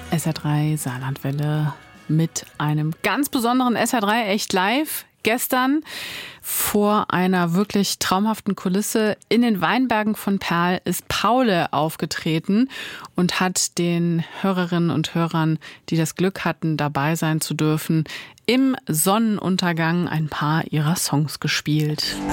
SR3 Saarlandwelle mit einem ganz besonderen SR3 Echt Live. Gestern vor einer wirklich traumhaften Kulisse in den Weinbergen von Perl ist Paule aufgetreten und hat den Hörerinnen und Hörern, die das Glück hatten, dabei sein zu dürfen, im Sonnenuntergang ein paar ihrer Songs gespielt.